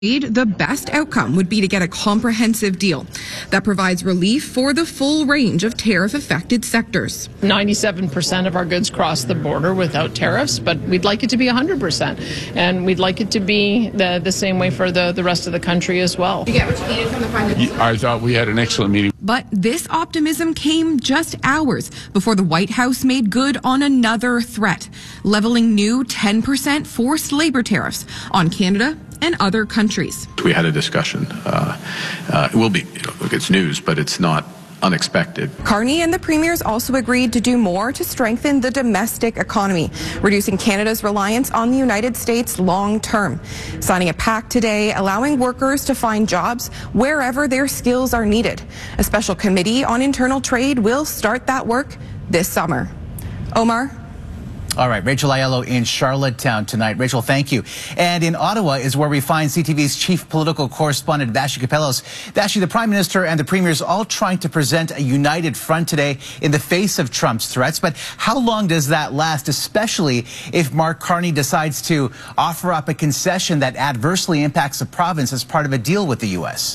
The best outcome would be to get a comprehensive deal that provides relief for the full range of tariff-affected sectors. 97% of our goods cross the border without tariffs, but we'd like it to be 100%. And we'd like it to be the same way for the rest of the country as well. You get what you needed from the Prime Minister? I thought we had an excellent meeting. But this optimism came just hours before the White House made good on another threat, leveling new 10% forced labor tariffs on Canada and other countries. We had a discussion. It will be, look, it's news, but it's not unexpected. Carney and the premiers also agreed to do more to strengthen the domestic economy, reducing Canada's reliance on the United States long term. Signing a pact today allowing workers to find jobs wherever their skills are needed. A special committee on internal trade will start that work this summer. Omar? All right, Rachel Aiello in Charlottetown tonight. Rachel, thank you. And in Ottawa is where we find CTV's chief political correspondent, Vassy Kapelos. Vassy, the Prime Minister and the Premiers all trying to present a united front today in the face of Trump's threats. But how long does that last, especially if Mark Carney decides to offer up a concession that adversely impacts the province as part of a deal with the U.S.?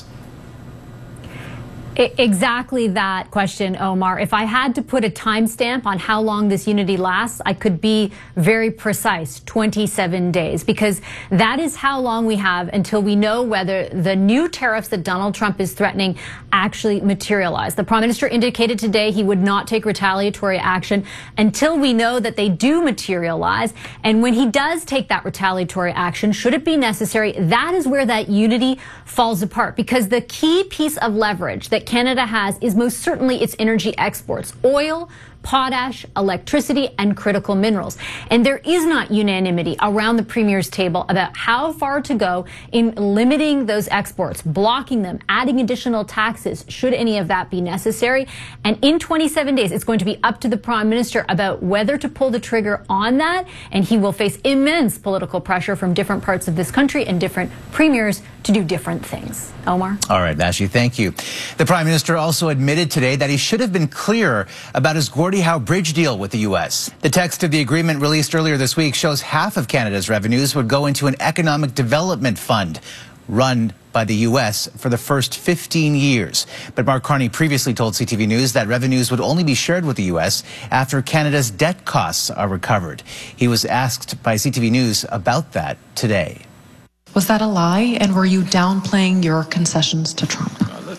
Exactly that question, Omar. If I had to put a timestamp on how long this unity lasts, I could be very precise, 27 days, because that is how long we have until we know whether the new tariffs that Donald Trump is threatening actually materialize. The Prime Minister indicated today he would not take retaliatory action until we know that they do materialize. And when he does take that retaliatory action, should it be necessary, that is where that unity falls apart, because the key piece of leverage that Canada has is most certainly its energy exports, oil, potash, electricity, and critical minerals. And there is not unanimity around the Premier's table about how far to go in limiting those exports, blocking them, adding additional taxes, should any of that be necessary. And in 27 days, it's going to be up to the Prime Minister about whether to pull the trigger on that. And he will face immense political pressure from different parts of this country and different premiers to do different things. Omar? All right, Vassy, thank you. The Prime Minister also admitted today that he should have been clearer about his Gordie Howe Bridge deal with the U.S. The text of the agreement released earlier this week shows half of Canada's revenues would go into an economic development fund run by the U.S. for the first 15 years. But Mark Carney previously told CTV News that revenues would only be shared with the U.S. after Canada's debt costs are recovered. He was asked by CTV News about that today. Was that a lie, and were you downplaying your concessions to Trump?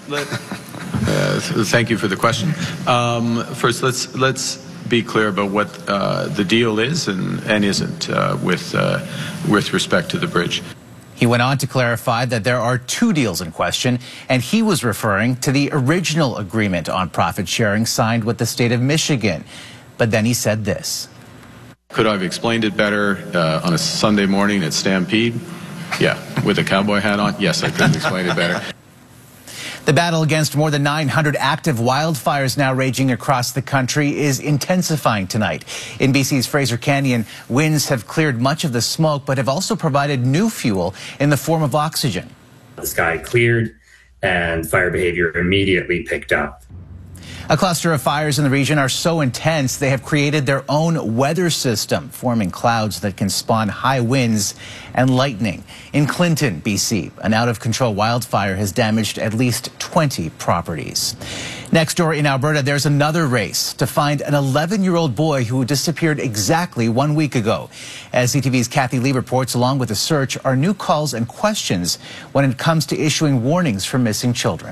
Thank you for the question. First, let's be clear about what the deal is and isn't with respect to the bridge. He went on to clarify that there are two deals in question, and he was referring to the original agreement on profit sharing signed with the state of Michigan. But then he said this. Could I have explained it better on a Sunday morning at Stampede? Yeah, with a cowboy hat on? Yes, I could have explained it better. The battle against more than 900 active wildfires now raging across the country is intensifying tonight. In BC's Fraser Canyon, winds have cleared much of the smoke, but have also provided new fuel in the form of oxygen. The sky cleared and fire behavior immediately picked up. A cluster of fires in the region are so intense they have created their own weather system, forming clouds that can spawn high winds and lightning. In Clinton, BC, an out-of-control wildfire has damaged at least 20 properties. Next door in Alberta, there's another race to find an 11-year-old boy who disappeared exactly 1 week ago. As CTV's Kathy Lee reports, along with the search are new calls and questions when it comes to issuing warnings for missing children.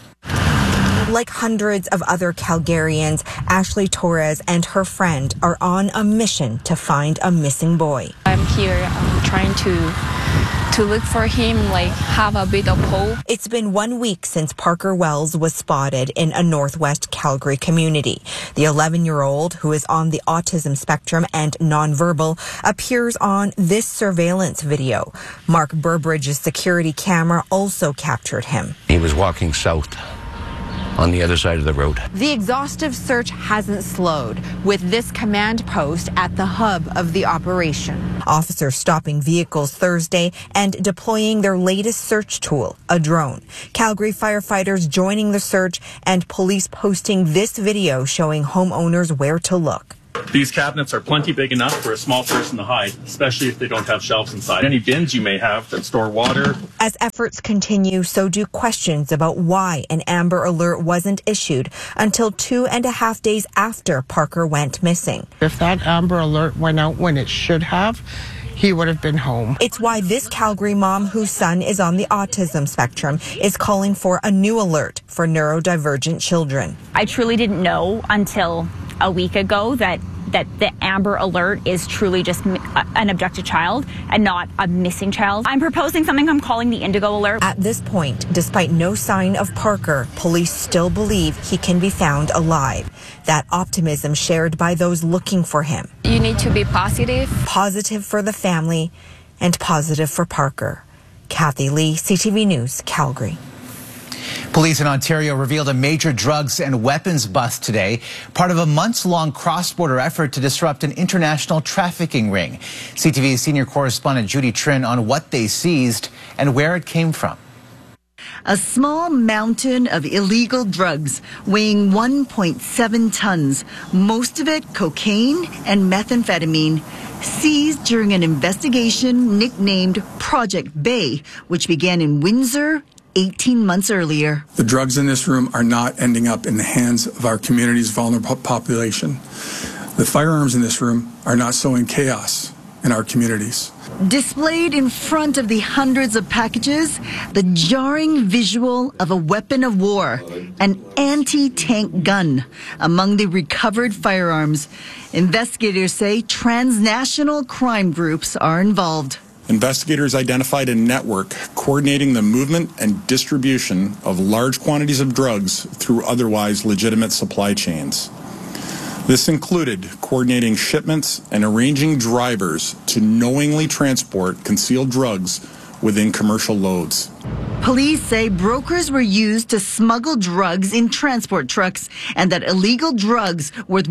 Like hundreds of other Calgarians, Ashley Torres and her friend are on a mission to find a missing boy. I'm here trying to look for him, have a bit of hope. It's been 1 week since Parker Wells was spotted in a northwest Calgary community. The 11-year-old, who is on the autism spectrum and nonverbal, appears on this surveillance video. Mark Burbridge's security camera also captured him. He was walking south on the other side of the road. The exhaustive search hasn't slowed, with this command post at the hub of the operation. Officers stopping vehicles Thursday and deploying their latest search tool, a drone. Calgary firefighters joining the search and police posting this video showing homeowners where to look. These cabinets are plenty big enough for a small person to hide, especially if they don't have shelves inside. Any bins you may have that store water. As efforts continue, so do questions about why an Amber Alert wasn't issued until 2.5 days after Parker went missing. If that Amber Alert went out when it should have, he would have been home. It's why this Calgary mom, whose son is on the autism spectrum, is calling for a new alert for neurodivergent children. I truly didn't know until a week ago that the Amber Alert is truly just an abducted child and not a missing child. I'm proposing something I'm calling the Indigo Alert. At this point, despite no sign of Parker, police still believe he can be found alive. That optimism shared by those looking for him. You need to be positive. Positive for the family and positive for Parker. Kathy Lee, CTV News, Calgary. Police in Ontario revealed a major drugs and weapons bust today, part of a months-long cross-border effort to disrupt an international trafficking ring. CTV's senior correspondent Judy Trin on what they seized and where it came from. A small mountain of illegal drugs weighing 1.7 tons, most of it cocaine and methamphetamine, seized during an investigation nicknamed Project Bay, which began in Windsor 18 months earlier. The drugs in this room are not ending up in the hands of our community's vulnerable population. The firearms in this room are not sowing chaos in our communities. Displayed in front of the hundreds of packages, the jarring visual of a weapon of war, an anti-tank gun, among the recovered firearms. Investigators say transnational crime groups are involved. Investigators identified a network coordinating the movement and distribution of large quantities of drugs through otherwise legitimate supply chains. This included coordinating shipments and arranging drivers to knowingly transport concealed drugs within commercial loads. Police say brokers were used to smuggle drugs in transport trucks and that illegal drugs worth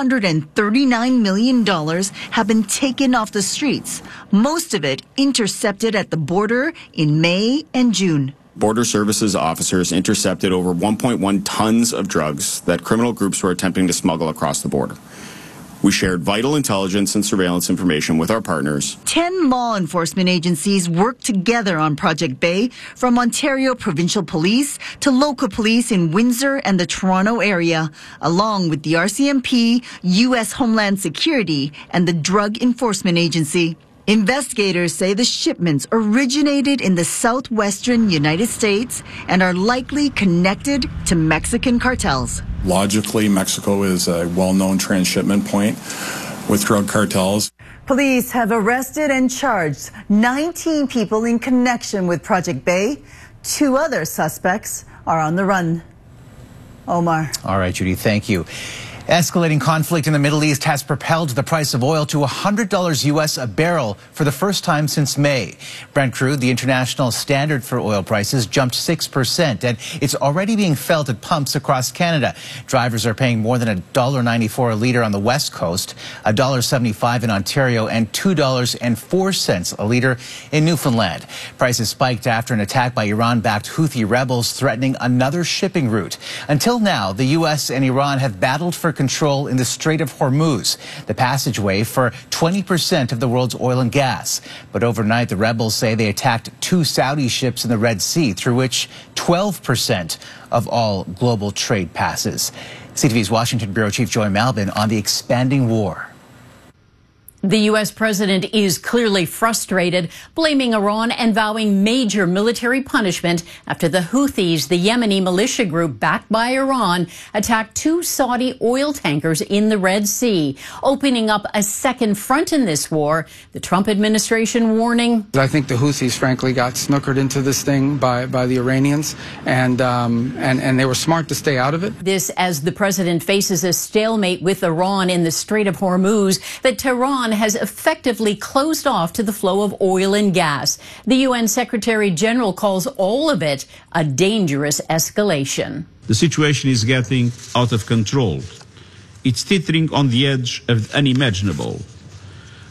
$139 million have been taken off the streets, most of it intercepted at the border in May and June. Border Services officers intercepted over 1.1 tons of drugs that criminal groups were attempting to smuggle across the border. We shared vital intelligence and surveillance information with our partners. 10 law enforcement agencies worked together on Project Bay, from Ontario Provincial Police to local police in Windsor and the Toronto area, along with the RCMP, U.S. Homeland Security, and the Drug Enforcement Agency. Investigators say the shipments originated in the southwestern United States and are likely connected to Mexican cartels. Logically, Mexico is a well-known transshipment point with drug cartels. Police have arrested and charged 19 people in connection with Project Bay. 2 other suspects are on the run. Omar. All right, Judy, thank you. Escalating conflict in the Middle East has propelled the price of oil to $100 U.S. a barrel for the first time since May. Brent crude, the international standard for oil prices, jumped 6%, and it's already being felt at pumps across Canada. Drivers are paying more than $1.94 a litre on the West Coast, $1.75 in Ontario, and $2.04 a litre in Newfoundland. Prices spiked after an attack by Iran-backed Houthi rebels threatening another shipping route. Until now, the U.S. and Iran have battled for control in the Strait of Hormuz, the passageway for 20% of the world's oil and gas. But overnight, the rebels say they attacked 2 Saudi ships in the Red Sea, through which 12% of all global trade passes. CTV's Washington Bureau Chief Joy Malbin on the expanding war. The U.S. president is clearly frustrated, blaming Iran and vowing major military punishment after the Houthis, the Yemeni militia group backed by Iran, attacked 2 Saudi oil tankers in the Red Sea, opening up a second front in this war. The Trump administration warning. I think the Houthis, frankly, got snookered into this thing by the Iranians, and they were smart to stay out of it. This as the president faces a stalemate with Iran in the Strait of Hormuz that Tehran has effectively closed off to the flow of oil and gas. The UN Secretary General calls all of it a dangerous escalation. The situation is getting out of control. It's teetering on the edge of the unimaginable.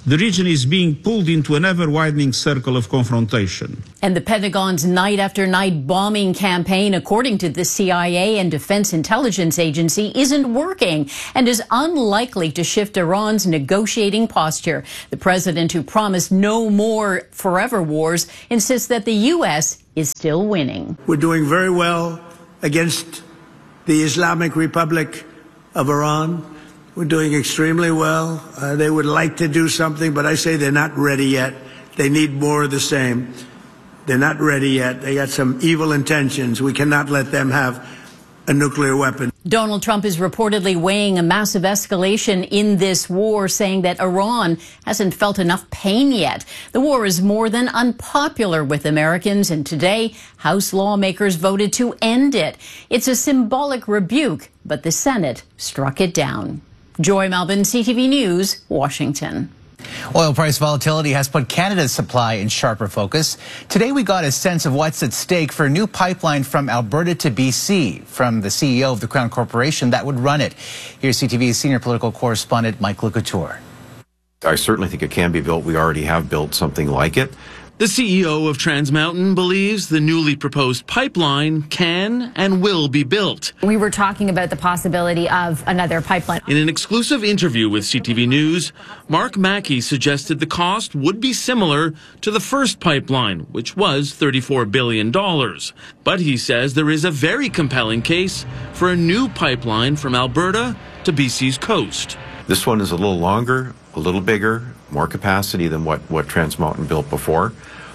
the region is being pulled into an ever-widening circle of confrontation. And the Pentagon's night after night bombing campaign, according to the CIA and Defense Intelligence Agency, isn't working and is unlikely to shift Iran's negotiating posture. The president, who promised no more forever wars, insists that the U.S. is still winning. We're doing very well against the Islamic Republic of Iran. We're doing extremely well. They would like to do something, but I say they're not ready yet. They need more of the same. They're not ready yet. They got some evil intentions. We cannot let them have a nuclear weapon. Donald Trump is reportedly weighing a massive escalation in this war, saying that Iran hasn't felt enough pain yet. The war is more than unpopular with Americans, and today, House lawmakers voted to end it. It's a symbolic rebuke, but the Senate struck it down. Joy Melvin, CTV News, Washington. Oil price volatility has put Canada's supply in sharper focus. Today we got a sense of what's at stake for a new pipeline from Alberta to BC from the CEO of the Crown Corporation that would run it. Here's CTV's senior political correspondent Mike Lecouture. I certainly think it can be built. We already have built something like it. The CEO of Trans Mountain believes the newly proposed pipeline can and will be built. We were talking about the possibility of another pipeline. In an exclusive interview with CTV News, Mark Mackey suggested the cost would be similar to the first pipeline, which was $34 billion. But he says there is a very compelling case for a new pipeline from Alberta to BC's coast. This one is a little longer, a little bigger, more capacity than what Trans Mountain built before.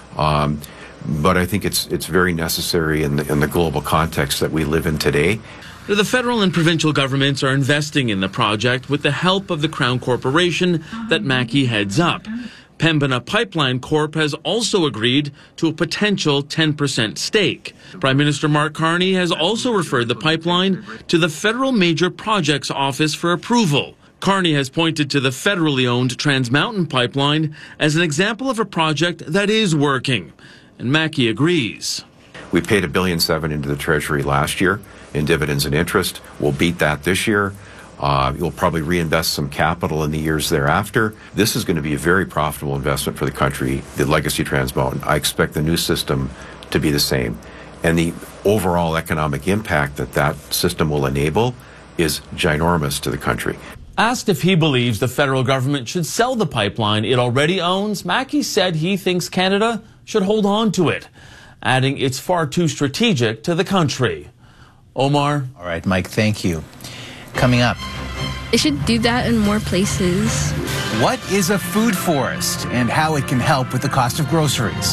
But I think it's very necessary in the global context that we live in today. The federal and provincial governments are investing in the project with the help of the Crown Corporation that Mackey heads up. Pembina Pipeline Corp has also agreed to a potential 10% stake. Prime Minister Mark Carney has also referred the pipeline to the Federal Major Projects Office for approval. Carney has pointed to the federally owned Trans Mountain Pipeline as an example of a project that is working, and Mackey agrees. We paid $1.7 billion into the Treasury last year in dividends and interest. We'll beat that this year. You'll probably reinvest some capital in the years thereafter. This is going to be a very profitable investment for the country, the legacy Trans Mountain. I expect the new system to be the same. And the overall economic impact that system will enable is ginormous to the country. Asked if he believes the federal government should sell the pipeline it already owns, Mackey said he thinks Canada should hold on to it, adding it's far too strategic to the country. Omar? All right, Mike, thank you. Coming up. They should do that in more places. What is a food forest and how it can help with the cost of groceries?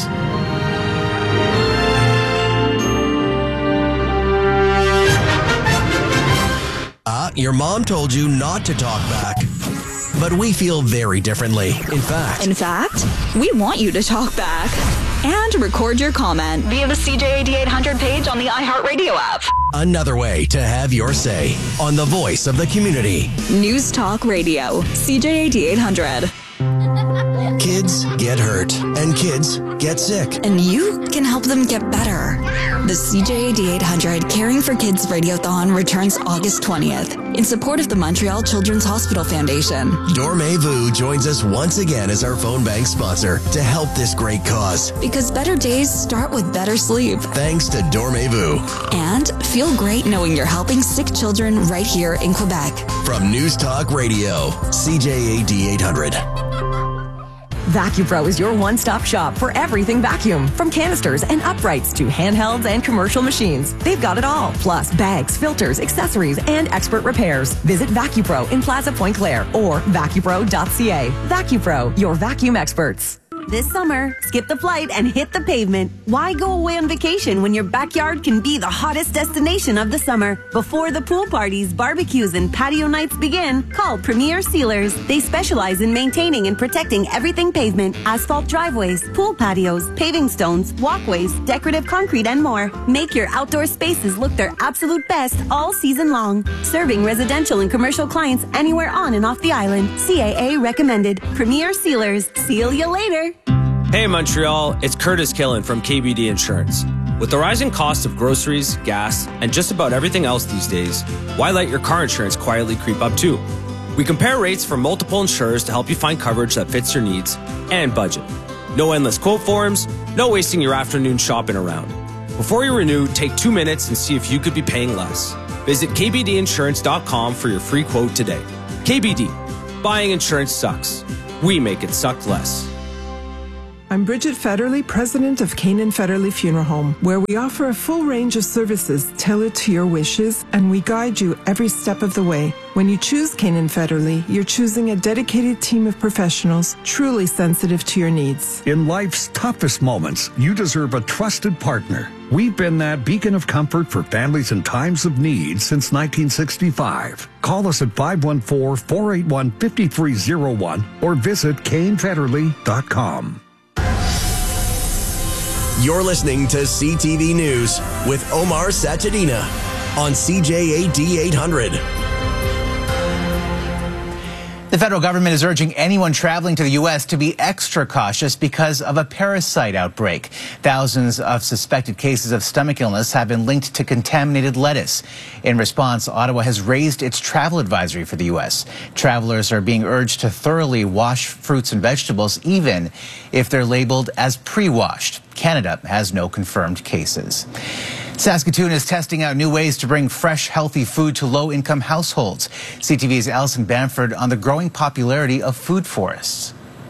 Your mom told you not to talk back. But we feel very differently. In fact, we want you to talk back and record your comment via the CJAD 800 page on the iHeartRadio app. Another way to have your say on the voice of the community. News Talk Radio, CJAD 800. Kids get hurt and kids get sick. And you can help them get better. The CJAD 800 Caring for Kids Radiothon returns August 20th in support of the Montreal Children's Hospital Foundation. Dormez-vous joins us once again as our phone bank sponsor to help this great cause. Because better days start with better sleep. Thanks to Dormez-vous. And feel great knowing you're helping sick children right here in Quebec. From News Talk Radio, CJAD 800. VacuPro is your one-stop shop for everything vacuum. From canisters and uprights to handhelds and commercial machines. They've got it all. Plus bags, filters, accessories, and expert repairs. Visit VacuPro in Plaza Point Claire or vacupro.ca. VacuPro, your vacuum experts. This summer, skip the flight and hit the pavement. Why go away on vacation when your backyard can be the hottest destination of the summer? Before the pool parties, barbecues, and patio nights begin, call Premier Sealers. They specialize in maintaining and protecting everything pavement, asphalt driveways, pool patios, paving stones, walkways, decorative concrete, and more. Make your outdoor spaces look their absolute best all season long. Serving residential and commercial clients anywhere on and off the island. CAA recommended. Premier Sealers. Seal you later. Hey Montreal, it's Curtis Killen from KBD Insurance. With the rising cost of groceries, gas, and just about everything else these days, why let your car insurance quietly creep up too? We compare rates from multiple insurers to help you find coverage that fits your needs and budget. No endless quote forms, no wasting your afternoon shopping around. Before you renew, take 2 minutes and see if you could be paying less. Visit kbdinsurance.com for your free quote today. KBD. Buying insurance sucks. We make it suck less. I'm Bridget Federley, president of Canaan Federley Funeral Home, where we offer a full range of services tailored to your wishes, and we guide you every step of the way. When you choose Canaan Federley, you're choosing a dedicated team of professionals truly sensitive to your needs. In life's toughest moments, you deserve a trusted partner. We've been that beacon of comfort for families in times of need since 1965. Call us at 514-481-5301 or visit CainFederley.com. You're listening to CTV News with Omar Sachedina on CJAD 800. The federal government is urging anyone traveling to the U.S. to be extra cautious because of a parasite outbreak. Thousands of suspected cases of stomach illness have been linked to contaminated lettuce. In response, Ottawa has raised its travel advisory for the U.S. Travelers are being urged to thoroughly wash fruits and vegetables, even if they're labeled as pre-washed. Canada has no confirmed cases. Saskatoon is testing out new ways to bring fresh, healthy food to low-income households. CTV's Alison Bamford on the growing popularity of food forests.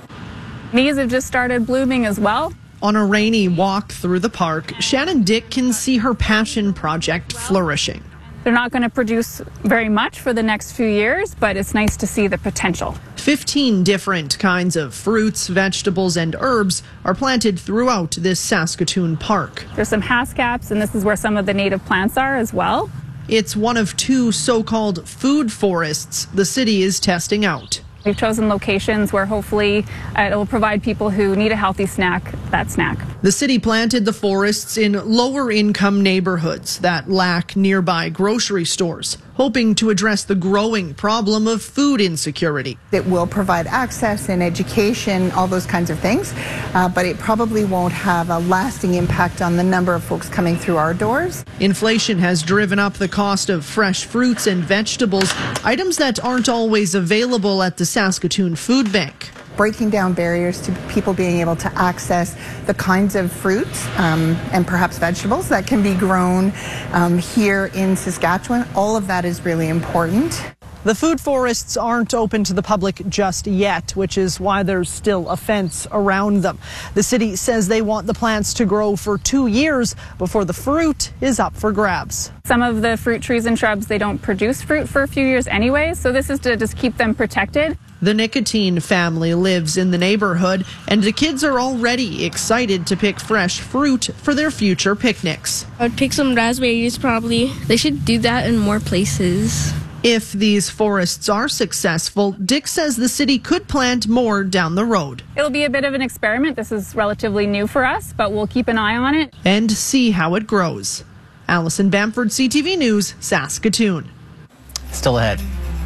These have just started blooming as well. On a rainy walk through the park, Shannon Dick can see her passion project flourishing. They're not going to produce very much for the next few years, but it's nice to see the potential. 15 different kinds of fruits, vegetables, and herbs are planted throughout this Saskatoon park. There's some haskaps, and this is where some of the native plants are as well. It's one of 2 so-called food forests the city is testing out. We've chosen locations where hopefully it will provide people who need a healthy snack that snack. The city planted the forests in lower income neighborhoods that lack nearby grocery stores, hoping to address the growing problem of food insecurity. It will provide access and education, all those kinds of things, but it probably won't have a lasting impact on the number of folks coming through our doors. Inflation has driven up the cost of fresh fruits and vegetables, items that aren't always available at the Saskatoon Food Bank. Breaking down barriers to people being able to access the kinds of fruits and perhaps vegetables that can be grown here in Saskatchewan. All of that is really important. The food forests aren't open to the public just yet, which is why there's still a fence around them. The city says they want the plants to grow for 2 years before the fruit is up for grabs. Some of the fruit trees and shrubs, they don't produce fruit for a few years anyway, so this is to just keep them protected. The Nicotine family lives in the neighborhood, and the kids are already excited to pick fresh fruit for their future picnics. I would pick some raspberries probably. They should do that in more places. If these forests are successful, Dick says the city could plant more down the road. It'll be a bit of an experiment. This is relatively new for us, but we'll keep an eye on it. And see how it grows. Alison Bamford, CTV News, Saskatoon. Still ahead.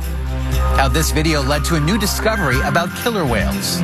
How this video led to a new discovery about killer whales.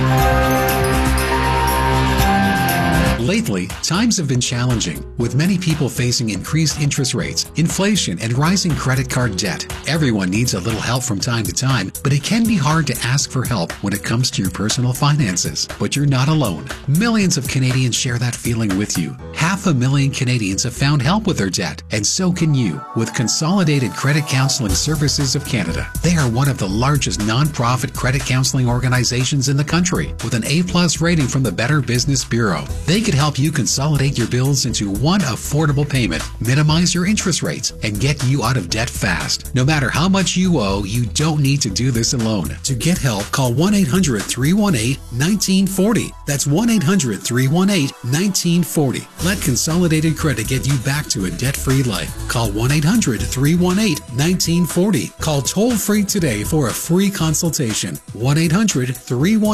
Lately, times have been challenging, with many people facing increased interest rates, inflation, and rising credit card debt. Everyone needs a little help from time to time, but it can be hard to ask for help when it comes to your personal finances. But you're not alone. Millions of Canadians share that feeling with you. 500,000 Canadians have found help with their debt, and so can you with Consolidated Credit Counseling Services of Canada. They are one of the largest non-profit credit counseling organizations in the country, with an A+ rating from the Better Business Bureau. They could help you consolidate your bills into one affordable payment, minimize your interest rates, and get you out of debt fast. No matter how much you owe, you don't need to do this alone. To get help, call 1-800-318-1940. That's 1-800-318-1940. Let Consolidated Credit get you back to a debt-free life. Call 1-800-318-1940. Call toll-free today for a free consultation.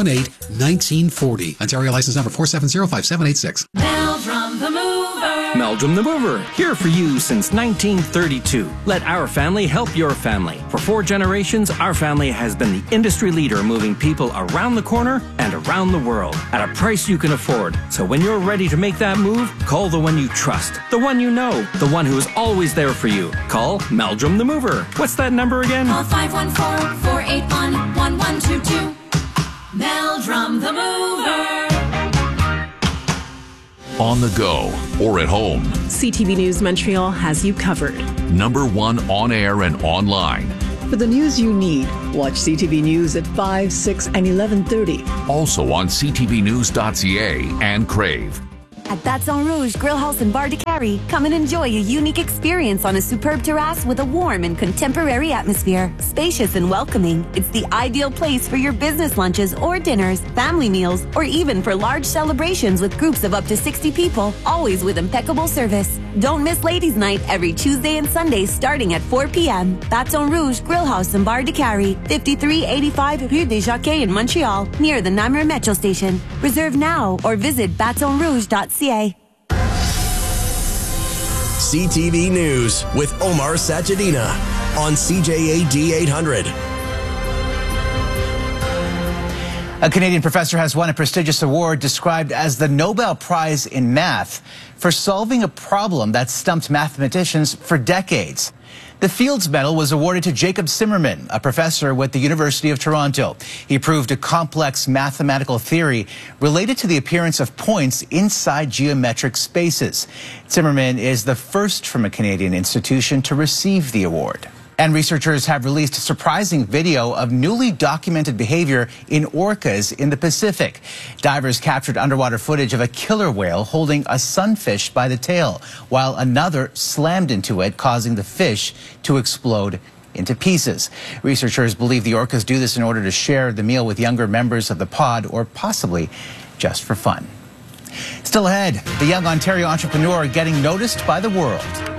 1-800-318-1940. Ontario license number 4705786. Mel from the Mover. Mel Meldrum the Mover, here for you since 1932. Let our family help your family. For 4 generations, our family has been the industry leader moving people around the corner and around the world at a price you can afford. So when you're ready to make that move, call the one you trust, the one you know, the one who is always there for you. Call Meldrum the Mover. What's that number again? Call 514-481-1122. Meldrum the Mover. On the go or at home, CTV News Montreal has you covered. #1 on air and online. For the news you need, watch CTV News at 5, 6, and 11:30. Also on ctvnews.ca and Crave. At Baton Rouge Grill House and Bar de Carry, come and enjoy a unique experience on a superb terrace with a warm and contemporary atmosphere. Spacious and welcoming, it's the ideal place for your business lunches or dinners, family meals, or even for large celebrations with groups of up to 60 people, always with impeccable service. Don't miss Ladies' Night every Tuesday and Sunday starting at 4 p.m. Baton Rouge Grill House and Bar de Carry, 5385 Rue des Jockeys in Montreal, near the Namur Metro Station. Reserve now or visit batonrouge.ca. CTV News with Omar Sachedina on CJAD 800. A Canadian professor has won a prestigious award described as the Nobel Prize in Math for solving a problem that stumped mathematicians for decades. The Fields Medal was awarded to Jacob Zimmerman, a professor with the University of Toronto. He proved a complex mathematical theory related to the appearance of points inside geometric spaces. Zimmerman is the first from a Canadian institution to receive the award. And researchers have released a surprising video of newly documented behavior in orcas in the Pacific. Divers captured underwater footage of a killer whale holding a sunfish by the tail, while another slammed into it, causing the fish to explode into pieces. Researchers believe the orcas do this in order to share the meal with younger members of the pod, or possibly just for fun. Still ahead, the young Ontario entrepreneur getting noticed by the world.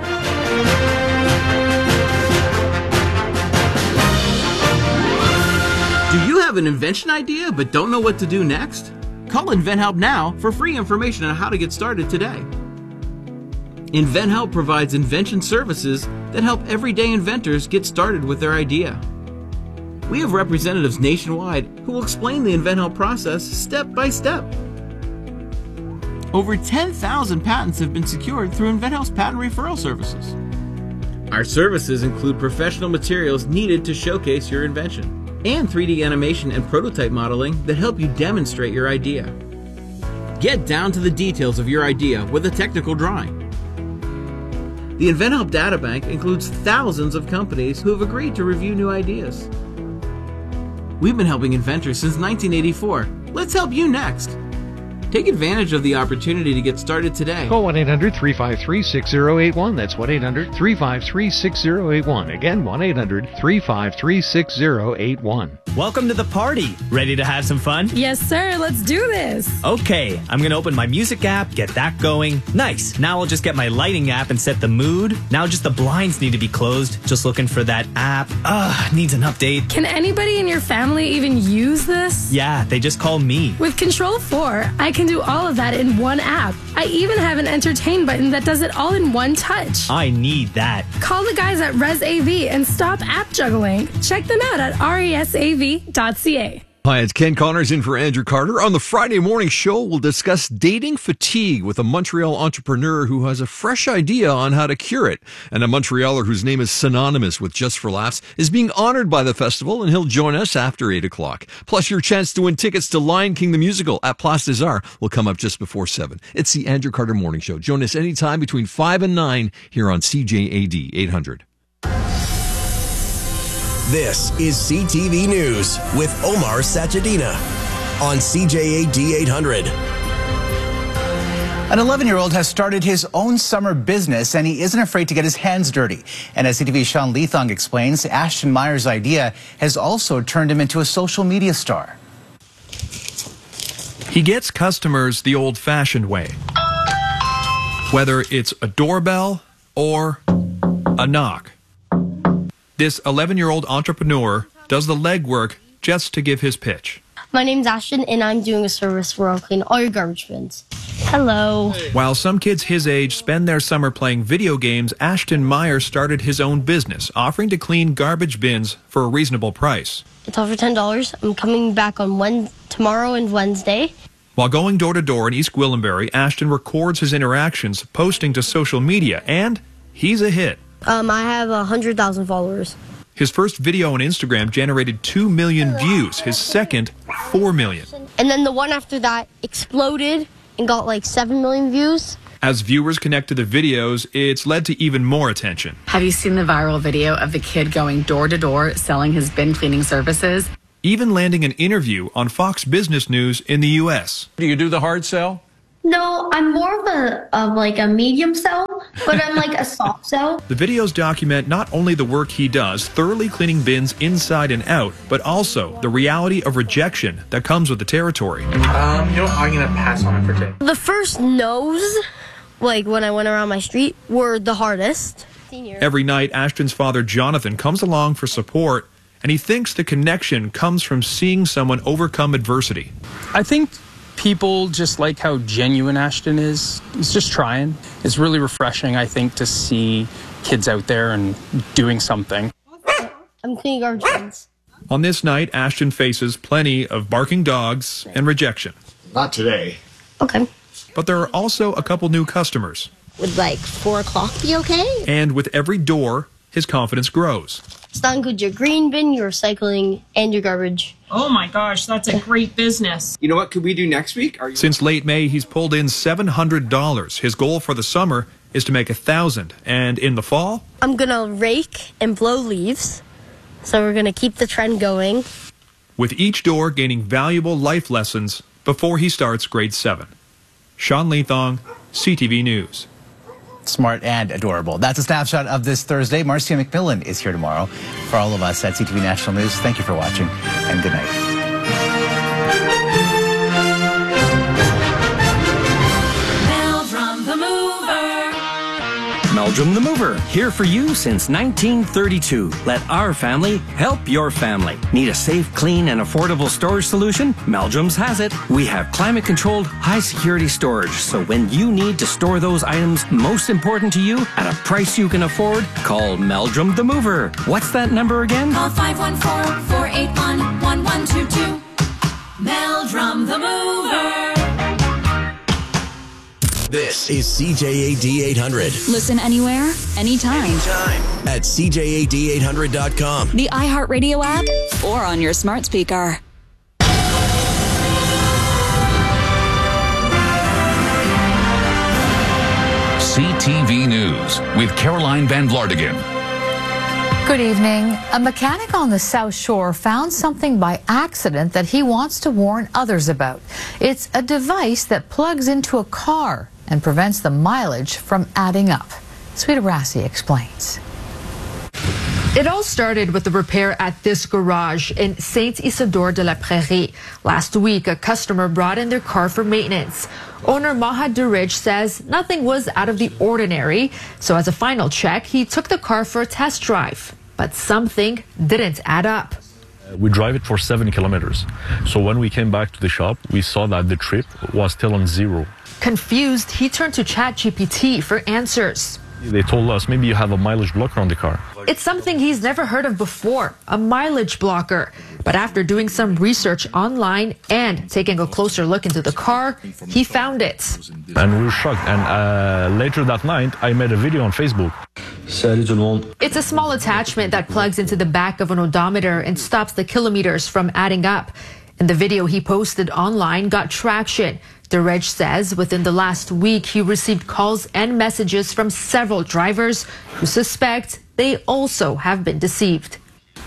Do you have an invention idea but don't know what to do next? Call InventHelp now for free information on how to get started today. InventHelp provides invention services that help everyday inventors get started with their idea. We have representatives nationwide who will explain the InventHelp process step by step. Over 10,000 patents have been secured through InventHelp's patent referral services. Our services include professional materials needed to showcase your invention, and 3D animation and prototype modeling that help you demonstrate your idea. Get down to the details of your idea with a technical drawing. The InventHelp Databank includes thousands of companies who have agreed to review new ideas. We've been helping inventors since 1984. Let's help you next. Take advantage of the opportunity to get started today. Call 1-800-353-6081. That's 1-800-353-6081. Again, 1-800-353-6081. Welcome to the party. Ready to have some fun? Yes, sir. Let's do this. Okay, I'm going to open my music app, get that going. Nice. Now I'll just get my lighting app and set the mood. Now just the blinds need to be closed. Just looking for that app. Needs an update. Can anybody in your family even use this? Yeah, they just call me. With Control 4, I can do all of that in one app. I even have an entertain button that does it all in one touch. I need that. Call the guys at ResAV and stop app juggling. Check them out at resav.ca. Hi, it's Ken Connors in for Andrew Carter. On the Friday morning show, we'll discuss dating fatigue with a Montreal entrepreneur who has a fresh idea on how to cure it. And a Montrealer whose name is synonymous with Just for Laughs is being honored by the festival, and he'll join us after 8 o'clock. Plus, your chance to win tickets to Lion King the Musical at Place des Arts will come up just before 7. It's the Andrew Carter Morning Show. Join us anytime between 5 and 9 here on CJAD 800. This is CTV News with Omar Sachedina on CJAD 800. An 11-year-old has started his own summer business, and he isn't afraid to get his hands dirty. And as CTV's Sean Leathong explains, Ashton Meyer's idea has also turned him into a social media star. He gets customers the old-fashioned way, whether it's a doorbell or a knock. This 11-year-old entrepreneur does the legwork just to give his pitch. My name's Ashton, and I'm doing a service where I'll clean all your garbage bins. Hello. While some kids his age spend their summer playing video games, Ashton Meyer started his own business, offering to clean garbage bins for a reasonable price. It's all for $10. I'm coming back on tomorrow and Wednesday. While going door to door in East Gwillimbury, Ashton records his interactions, posting to social media, and he's a hit. I have 100,000 followers. His first video on Instagram generated 2 million views, his second, 4 million. And then the one after that exploded and got like 7 million views. As viewers connect to the videos, it's led to even more attention. Have you seen the viral video of the kid going door to door selling his bin cleaning services? Even landing an interview on Fox Business News in the U.S. Do you do the hard sell? No, I'm more of a medium sell, but I'm like a soft sell. The videos document not only the work he does, thoroughly cleaning bins inside and out, but also the reality of rejection that comes with the territory. I'm going to pass on it for today. The first no's, like when I went around my street, were the hardest. Every night, Ashton's father, Jonathan, comes along for support, and he thinks the connection comes from seeing someone overcome adversity. I think people just like how genuine Ashton is. He's just trying. It's really refreshing, I think, to see kids out there and doing something. I'm cleaning garbage bins. On this night, Ashton faces plenty of barking dogs and rejection. Not today. Okay. But there are also a couple new customers. Would like 4 o'clock be okay? And with every door, his confidence grows. It's not include your green bin, your recycling, and your garbage. Oh my gosh, that's a great business. You know what could we do next week? Since late May, he's pulled in $700. His goal for the summer is to make $1,000. And in the fall, I'm going to rake and blow leaves. So we're going to keep the trend going. With each door gaining valuable life lessons before he starts grade 7. Sean Leathong, CTV News. Smart and adorable. That's a snapshot of this Thursday. Marcia McMillan is here tomorrow. For all of us at CTV National News, thank you for watching and good night. Meldrum the Mover, here for you since 1932. Let our family help your family. Need a safe, clean, and affordable storage solution? Meldrum's has it. We have climate-controlled, high-security storage, so when you need to store those items most important to you at a price you can afford, call Meldrum the Mover. What's that number again? Call 514-481-1122. Meldrum the Mover. This is CJAD 800. Listen anywhere, anytime. At CJAD800.com. The iHeartRadio app or on your smart speaker. CTV News with Caroline Van Vlartigan. Good evening. A mechanic on the South Shore found something by accident that he wants to warn others about. It's a device that plugs into a car and prevents the mileage from adding up. Sweeta Rassi explains. It all started with the repair at this garage in Saint-Isidore-de-la-Prairie. Last week, a customer brought in their car for maintenance. Owner Maha Durij says nothing was out of the ordinary, so as a final check, he took the car for a test drive. But something didn't add up. We drive it for 7 kilometers. So when we came back to the shop, we saw that the trip was still on 0. Confused, he turned to ChatGPT for answers. They told us maybe you have a mileage blocker on the car. It's something he's never heard of before, a mileage blocker. But after doing some research online and taking a closer look into the car, he found it. And we were shocked. And later that night, I made a video on Facebook. Salut tout le monde. It's a small attachment that plugs into the back of an odometer and stops the kilometers from adding up. And the video he posted online got traction. Durij says within the last week he received calls and messages from several drivers who suspect they also have been deceived.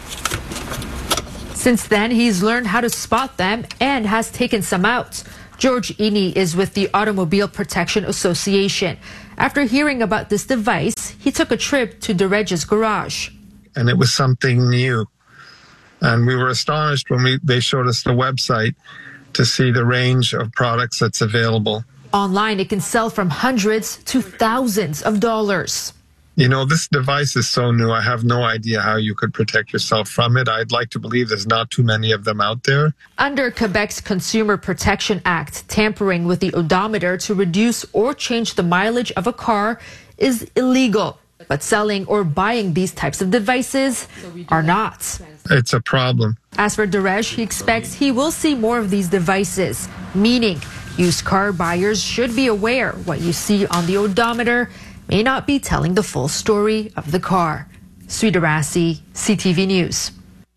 Since then, he's learned how to spot them and has taken some out. George Eni is with the Automobile Protection Association. After hearing about this device, he took a trip to Durij's garage. And it was something new. And we were astonished when they showed us the website to see the range of products that's available. Online, it can sell from hundreds to thousands of dollars. This device is so new. I have no idea how you could protect yourself from it. I'd like to believe there's not too many of them out there. Under Quebec's Consumer Protection Act, tampering with the odometer to reduce or change the mileage of a car is illegal. But selling or buying these types of devices are not. It's a problem. As for Durej, he expects he will see more of these devices, meaning used car buyers should be aware what you see on the odometer may not be telling the full story of the car. Sui Darasi, CTV News.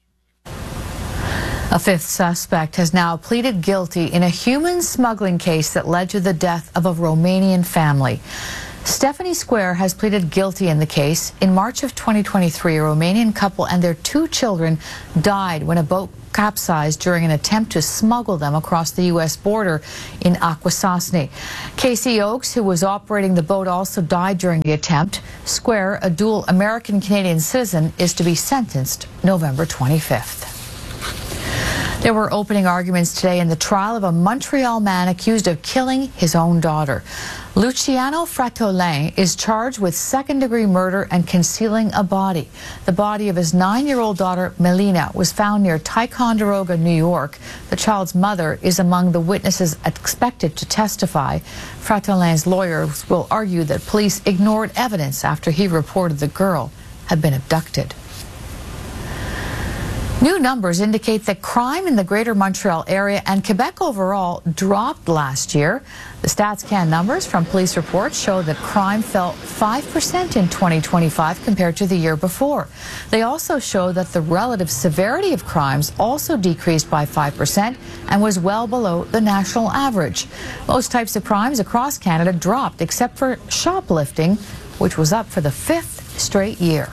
A fifth suspect has now pleaded guilty in a human smuggling case that led to the death of a Romanian family. Stephanie Square has pleaded guilty in the case. In March of 2023, a Romanian couple and their 2 children died when a boat capsized during an attempt to smuggle them across the U.S. border in Akwesasne. Casey Oakes, who was operating the boat, also died during the attempt. Square, a dual American-Canadian citizen, is to be sentenced November 25th. There were opening arguments today in the trial of a Montreal man accused of killing his own daughter. Luciano Fratolin is charged with second-degree murder and concealing a body. The body of his 9-year-old daughter, Melina, was found near Ticonderoga, New York. The child's mother is among the witnesses expected to testify. Fratolin's lawyers will argue that police ignored evidence after he reported the girl had been abducted. New numbers indicate that crime in the Greater Montreal area and Quebec overall dropped last year. The StatsCan numbers from police reports show that crime fell 5% in 2025 compared to the year before. They also show that the relative severity of crimes also decreased by 5% and was well below the national average. Most types of crimes across Canada dropped except for shoplifting, which was up for the 5th straight year.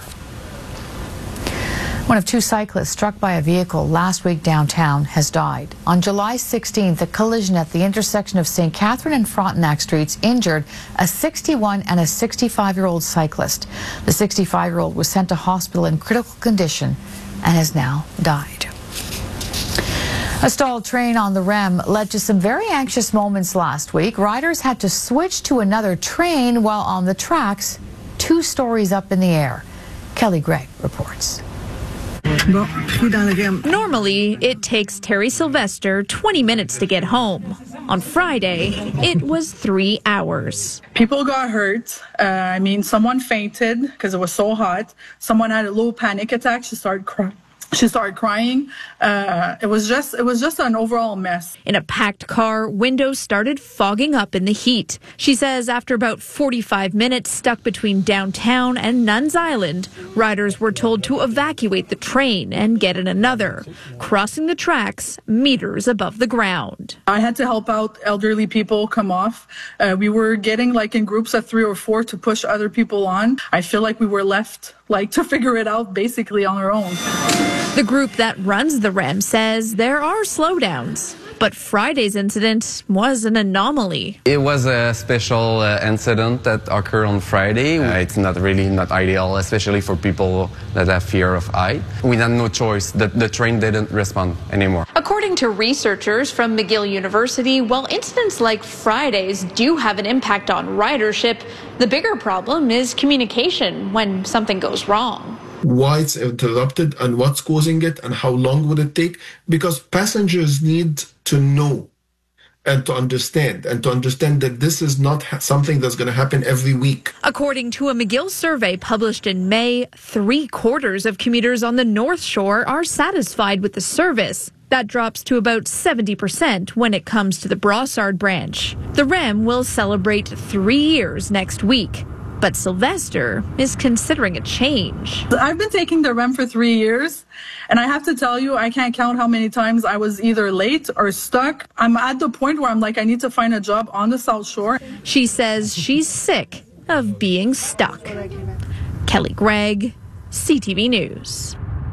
One of 2 cyclists struck by a vehicle last week downtown has died. On July 16th, a collision at the intersection of St. Catherine and Frontenac Streets injured a 61 and a 65-year-old cyclist. The 65-year-old was sent to hospital in critical condition and has now died. A stalled train on the REM led to some very anxious moments last week. Riders had to switch to another train while on the tracks, 2 stories up in the air. Kelly Gregg reports. Normally, it takes Terry Sylvester 20 minutes to get home. On Friday, it was 3 hours. People got hurt. Someone fainted because it was so hot. Someone had a low panic attack. She started crying. It was just an overall mess. In a packed car, windows started fogging up in the heat. She says after about 45 minutes stuck between downtown and Nuns Island, riders were told to evacuate the train and get in another, crossing the tracks meters above the ground. I had to help out elderly people come off. We were getting in groups of 3 or 4 to push other people on. I feel like we were left to figure it out basically on our own. The group that runs the REM says there are slowdowns, but Friday's incident was an anomaly. It was a special incident that occurred on Friday. It's not ideal, especially for people that have fear of height. We had no choice. The train didn't respond anymore. According to researchers from McGill University, while incidents like Friday's do have an impact on ridership, the bigger problem is communication when something goes wrong. Why it's interrupted and what's causing it and how long would it take? Because passengers need to know and to understand that this is not something that's going to happen every week. According to a McGill survey published in May, 3/4 of commuters on the North Shore are satisfied with the service. That drops to about 70% when it comes to the Brossard branch. The REM will celebrate 3 years next week. But Sylvester is considering a change. I've been taking the REM for 3 years, and I have to tell you, I can't count how many times I was either late or stuck. I'm at the point where I'm I need to find a job on the South Shore. She says she's sick of being stuck. Kelly Gregg, CTV News.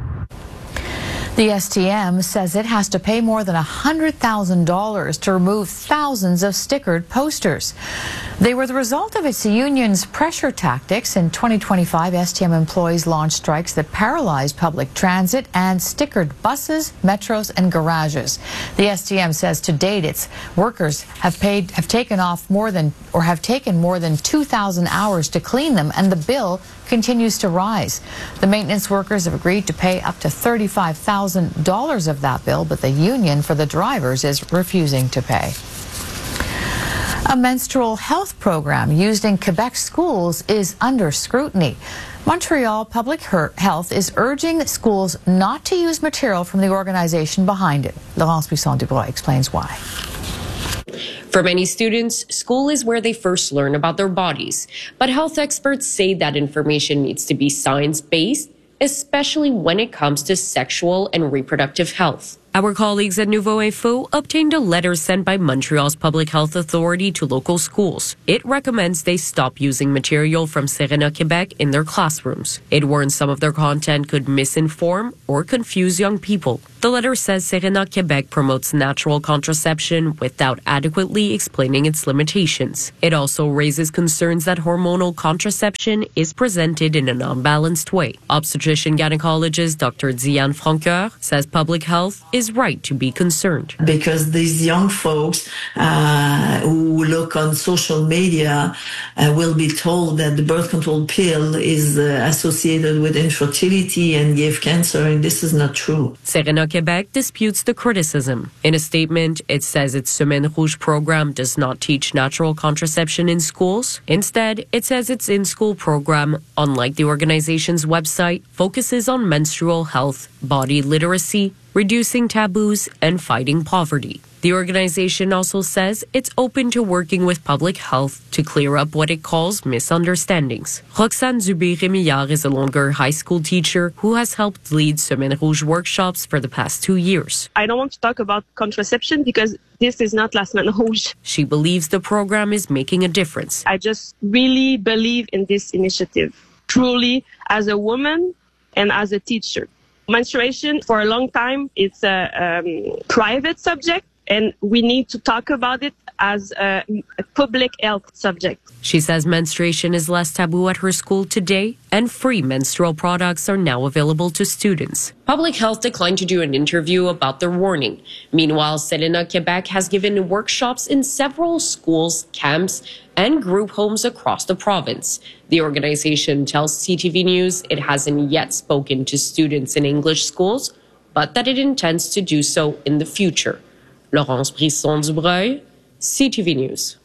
The STM says it has to pay more than $100,000 to remove thousands of stickered posters. They were the result of its union's pressure tactics. In 2025, STM employees launched strikes that paralyzed public transit and stickered buses, metros, and garages. The STM says to date its workers have taken more than 2,000 hours to clean them, and the bill continues to rise. The maintenance workers have agreed to pay up to $35,000 of that bill, but the union for the drivers is refusing to pay. A menstrual health program used in Quebec schools is under scrutiny. Montreal Public Health is urging schools not to use material from the organization behind it. Laurence Buisson-Dubois explains why. For many students, school is where they first learn about their bodies. But health experts say that information needs to be science-based, especially when it comes to sexual and reproductive health. Our colleagues at Nouveau Info obtained a letter sent by Montreal's Public Health Authority to local schools. It recommends they stop using material from Serena Quebec in their classrooms. It warns some of their content could misinform or confuse young people. The letter says Serena Quebec promotes natural contraception without adequately explaining its limitations. It also raises concerns that hormonal contraception is presented in an unbalanced way. Obstetrician gynecologist Dr. Diane Francoeur says public health is right to be concerned. Because these young folks who look on social media will be told that the birth control pill is associated with infertility and give cancer, and this is not true. Serena Quebec disputes the criticism. In a statement, it says its Semaine Rouge program does not teach natural contraception in schools. Instead, it says its in-school program, unlike the organization's website, focuses on menstrual health, body literacy, reducing taboos, and fighting poverty. The organization also says it's open to working with public health to clear up what it calls misunderstandings. Roxane Dubé-Rémillard is a Longueuil high school teacher who has helped lead Semaine Rouge workshops for the past 2 years. I don't want to talk about contraception because this is not La Semaine Rouge. She believes the program is making a difference. I just really believe in this initiative, truly, as a woman and as a teacher. Menstruation, for a long time, it's a private subject, and we need to talk about it as a public health subject. She says menstruation is less taboo at her school today, and free menstrual products are now available to students. Public Health declined to do an interview about their warning. Meanwhile, Serena Quebec has given workshops in several schools, camps, and group homes across the province. The organization tells CTV News it hasn't yet spoken to students in English schools, but that it intends to do so in the future. Laurence Buisson-Dubois, CTV News.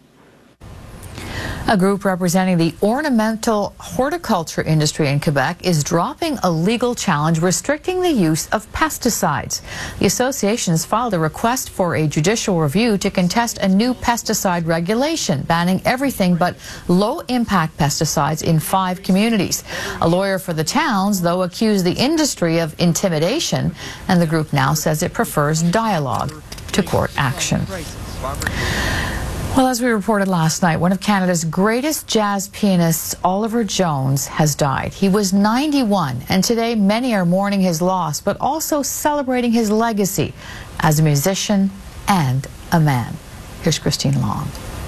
A group representing the ornamental horticulture industry in Quebec is dropping a legal challenge restricting the use of pesticides. The association has filed a request for a judicial review to contest a new pesticide regulation banning everything but low-impact pesticides in 5 communities. A lawyer for the towns, though, accused the industry of intimidation, and the group now says it prefers dialogue to court action. Well, as we reported last night, one of Canada's greatest jazz pianists, Oliver Jones, has died. He was 91, and today many are mourning his loss, but also celebrating his legacy as a musician and a man. Here's Christine Long.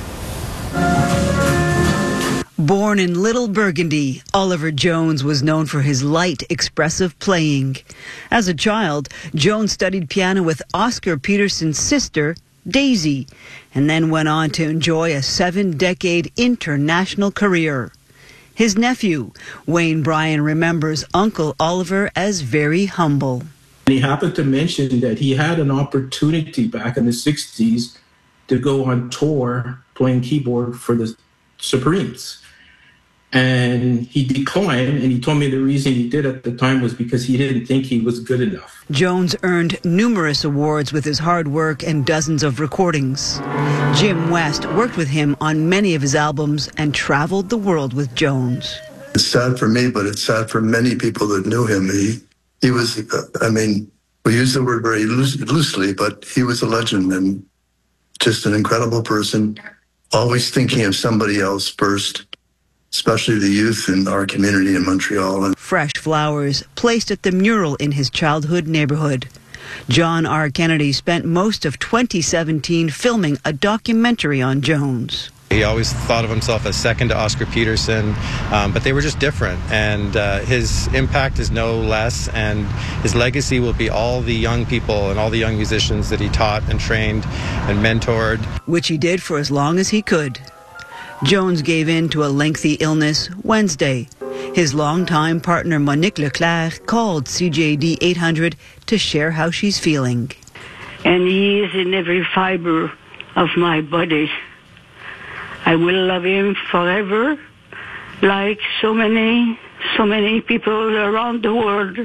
Born in Little Burgundy, Oliver Jones was known for his light, expressive playing. As a child, Jones studied piano with Oscar Peterson's sister, Daisy, and then went on to enjoy a 7-decade international career. His nephew, Wayne Bryan, remembers Uncle Oliver as very humble. He happened to mention that he had an opportunity back in the 60s to go on tour playing keyboard for the Supremes. And he declined, and he told me the reason he did at the time was because he didn't think he was good enough. Jones earned numerous awards with his hard work and dozens of recordings. Jim West worked with him on many of his albums and traveled the world with Jones. It's sad for me, but it's sad for many people that knew him. He was, we use the word very loosely, but he was a legend and just an incredible person, always thinking of somebody else first, especially the youth in our community in Montreal. Fresh flowers placed at the mural in his childhood neighborhood. John R. Kennedy spent most of 2017 filming a documentary on Jones. He always thought of himself as second to Oscar Peterson, but they were just different. And his impact is no less, and his legacy will be all the young people and all the young musicians that he taught and trained and mentored. Which he did for as long as he could. Jones gave in to a lengthy illness Wednesday. His longtime partner Monique Leclerc called CJAD 800 to share how she's feeling. And he is in every fiber of my body. I will love him forever, like so many people around the world.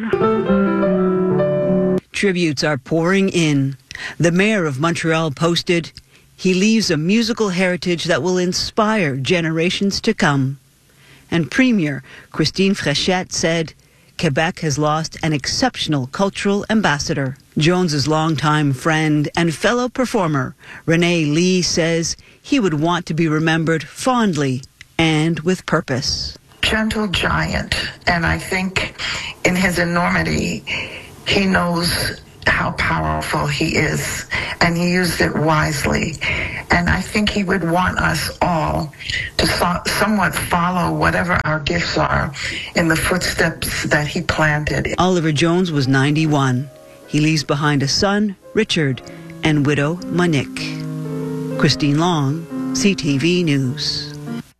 Tributes are pouring in. The mayor of Montreal posted, "He leaves a musical heritage that will inspire generations to come." And Premier Christine Fréchette said, "Quebec has lost an exceptional cultural ambassador." Jones's longtime friend and fellow performer, Renee Lee, says he would want to be remembered fondly and with purpose. Gentle giant, and I think in his enormity, he knows how powerful he is, and he used it wisely. And I think he would want us all to somewhat follow whatever our gifts are in the footsteps that he planted. Oliver Jones was 91. He leaves behind a son, Richard, and widow, Monique. Christine Long, CTV News.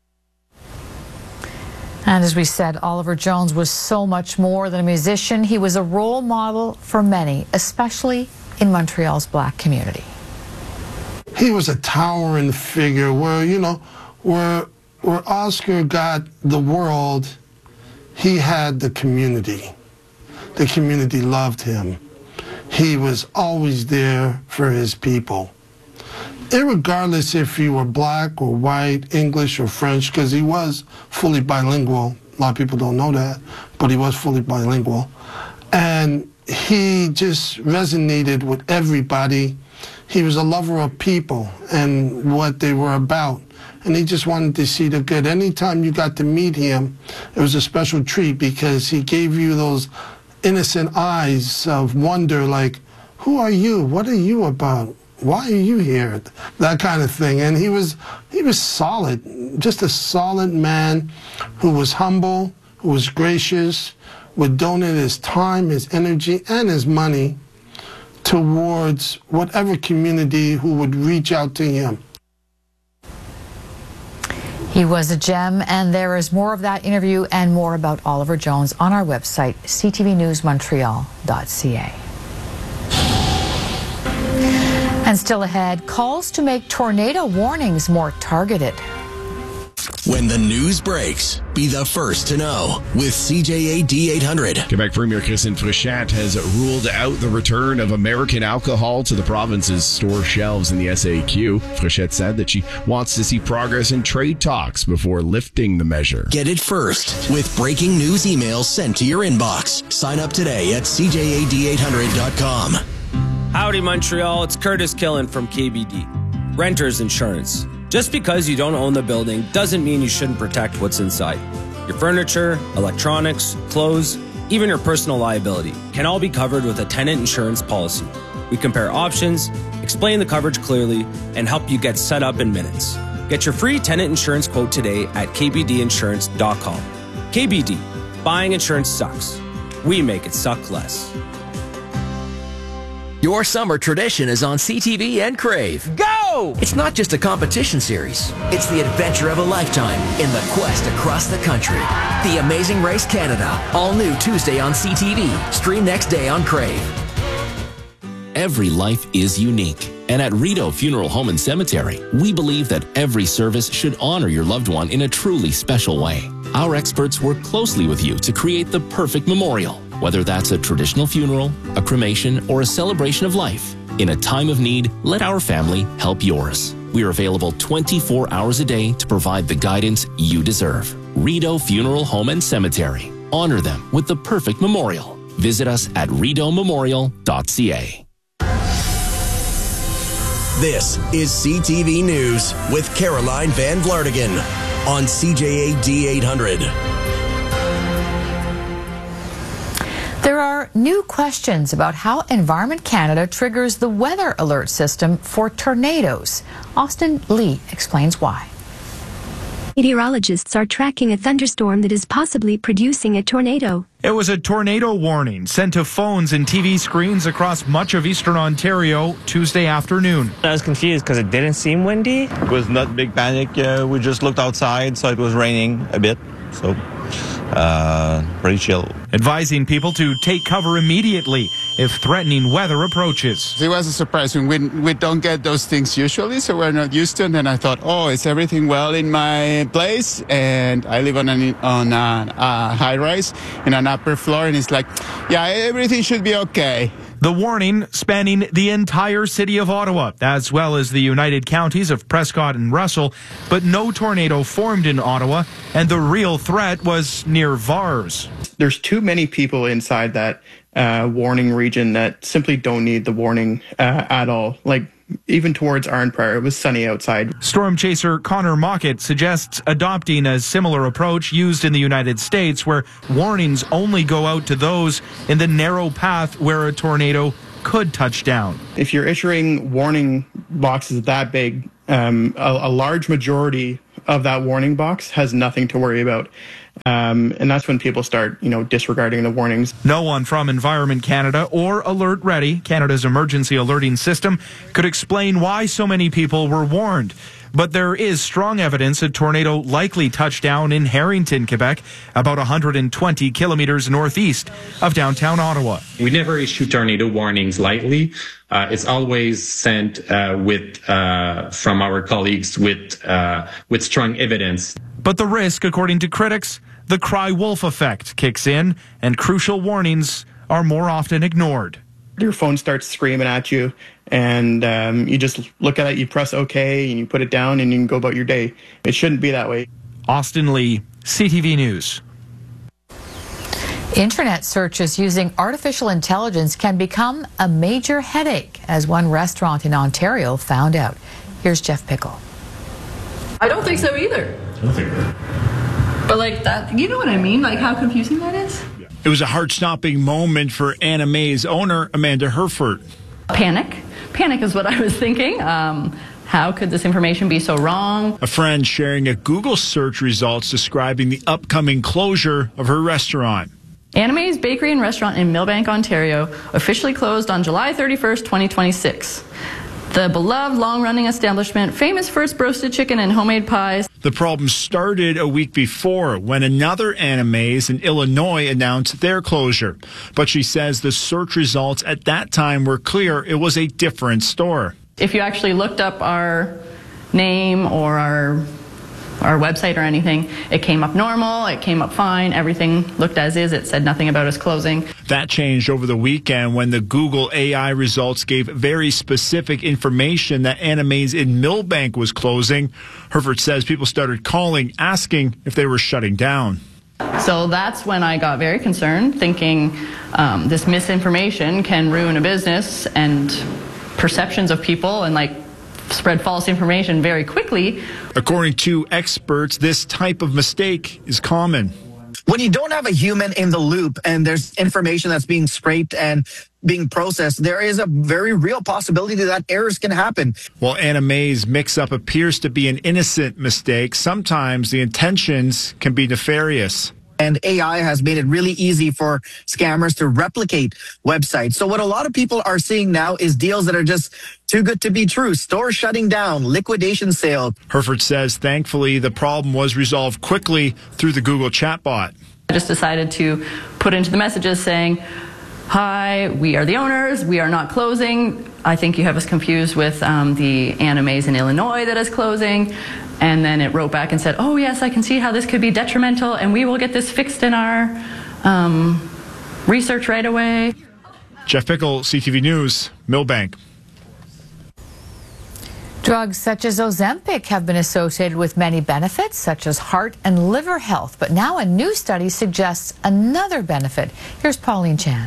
And as we said, Oliver Jones was so much more than a musician. He was a role model for many, especially in Montreal's Black community. He was a towering figure where, where Oscar got the world, he had the community. The community loved him. He was always there for his people. Irregardless if you were black or white, English or French, because he was fully bilingual. A lot of people don't know that, but he was fully bilingual. And he just resonated with everybody. He was a lover of people and what they were about. And he just wanted to see the good. Anytime you got to meet him, it was a special treat because he gave you those innocent eyes of wonder, like, who are you? What are you about? Why are you here? That kind of thing. And he was solid, just a solid man who was humble, who was gracious, would donate his time, his energy, and his money towards whatever community who would reach out to him. He was a gem, and there is more of that interview and more about Oliver Jones on our website, ctvnewsmontreal.ca. And still ahead, calls to make tornado warnings more targeted. When the news breaks, be the first to know with CJAD 800. Quebec Premier Christine Fréchette has ruled out the return of American alcohol to the province's store shelves in the SAQ. Fréchette said that she wants to see progress in trade talks before lifting the measure. Get it first with breaking news emails sent to your inbox. Sign up today at CJAD800.com. Howdy, Montreal. It's Curtis Killen from KBD. Renters Insurance. Just because you don't own the building doesn't mean you shouldn't protect what's inside. Your furniture, electronics, clothes, even your personal liability can all be covered with a tenant insurance policy. We compare options, explain the coverage clearly, and help you get set up in minutes. Get your free tenant insurance quote today at kbdinsurance.com. KBD. Buying insurance sucks. We make it suck less. Your summer tradition is on CTV and Crave. Go! It's not just a competition series. It's the adventure of a lifetime in the quest across the country. The Amazing Race Canada. All new Tuesday on CTV. Stream next day on Crave. Every life is unique. And at Rideau Funeral Home and Cemetery, we believe that every service should honor your loved one in a truly special way. Our experts work closely with you to create the perfect memorial. Whether that's a traditional funeral, a cremation, or a celebration of life. In a time of need, let our family help yours. We are available 24 hours a day to provide the guidance you deserve. Rideau Funeral Home and Cemetery. Honor them with the perfect memorial. Visit us at rideaumemorial.ca. This is CTV News with Caroline Van Vlartigan on CJAD 800. There are new questions about how Environment Canada triggers the weather alert system for tornadoes. Austin Lee explains why. Meteorologists are tracking a thunderstorm that is possibly producing a tornado. It was a tornado warning sent to phones and TV screens across much of eastern Ontario Tuesday afternoon. I was confused because it didn't seem windy. It was not big panic. We just looked outside, so it was raining a bit. So pretty chill. Advising people to take cover immediately if threatening weather approaches. It was a surprise. We don't get those things usually, so we're not used to it. And I thought, oh, is everything well in my place? And I live on a high rise in an upper floor, and it's like, yeah, everything should be okay. The warning spanning the entire city of Ottawa, as well as the United Counties of Prescott and Russell, but no tornado formed in Ottawa, and the real threat was near Vars. There's too many people inside that warning region that simply don't need the warning at all. Like, even towards Arnprior, it was sunny outside. Storm chaser Connor Mockett suggests adopting a similar approach used in the United States, where warnings only go out to those in the narrow path where a tornado could touch down. If you're issuing warning boxes that big, a large majority of that warning box has nothing to worry about. And that's when people start, disregarding the warnings. No one from Environment Canada or Alert Ready, Canada's emergency alerting system, could explain why so many people were warned. But there is strong evidence a tornado likely touched down in Harrington, Quebec, about 120 kilometers northeast of downtown Ottawa. We never issue tornado warnings lightly. It's always sent from our colleagues with strong evidence. But the risk, according to critics, the cry wolf effect kicks in, and crucial warnings are more often ignored. Your phone starts screaming at you, and you just look at it, you press OK, and you put it down, and you can go about your day. It shouldn't be that way. Austin Lee, CTV News. Internet searches using artificial intelligence can become a major headache, as one restaurant in Ontario found out. Here's Jeff Pickle. I don't think so either. I don't think so. But like that, you know what I mean? Like how confusing that is? It was a heart-stopping moment for Anna May's owner, Amanda Herford. Panic is what I was thinking. How could this information be so wrong? A friend sharing a Google search results describing the upcoming closure of her restaurant. Anna May's Bakery and Restaurant in Millbank, Ontario, officially closed on July 31st, 2026. The beloved, long-running establishment, famous for its roasted chicken and homemade pies. The problem started a week before when another Anna May's in Illinois announced their closure. But she says the search results at that time were clear it was a different store. If you actually looked up our name or our website or anything, it came up normal, it came up fine, everything looked as is, it said nothing about us closing. That changed over the weekend when the Google AI results gave very specific information that Anna May's in Millbank was closing. Herford says people started calling, asking if they were shutting down. So that's when I got very concerned, thinking this misinformation can ruin a business and perceptions of people and spread false information very quickly. According to experts, this type of mistake is common. When you don't have a human in the loop and there's information that's being scraped and being processed, there is a very real possibility that errors can happen. While Anna May's mix-up appears to be an innocent mistake, sometimes the intentions can be nefarious. And AI has made it really easy for scammers to replicate websites. So what a lot of people are seeing now is deals that are just too good to be true. Stores shutting down, liquidation sale. Herford says thankfully the problem was resolved quickly through the Google chatbot. I just decided to put into the messages saying, "Hi, we are the owners. We are not closing. I think you have us confused with the Anna May's in Illinois that is closing." And then it wrote back and said, "Oh yes, I can see how this could be detrimental, and we will get this fixed in our research right away." Jeff Pickle, CTV News, Millbank. Drugs such as Ozempic have been associated with many benefits, such as heart and liver health. But now a new study suggests another benefit. Here's Pauline Chan.